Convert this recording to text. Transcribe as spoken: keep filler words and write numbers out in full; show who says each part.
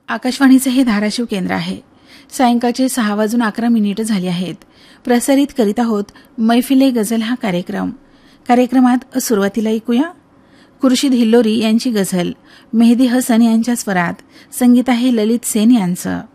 Speaker 1: आकाशवाणीचे हे धाराशिव केंद्र आहे. सायंकाळचे सहा वाजून अकरा मिनिटं झाली आहेत. प्रसारित करीत आहोत मैफिले गझल हा कार्यक्रम. कार्यक्रमात सुरुवातीला ऐकूया खुर्शीद हिल्लोरी यांची गझल. मेहदी हसन यांच्या स्वरात. संगीत आहे ललित सेन यांचं.